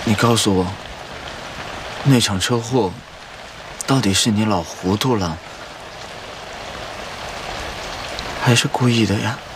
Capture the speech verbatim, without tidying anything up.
你告诉我，那场车祸到底是你老糊涂了，还是故意的呀？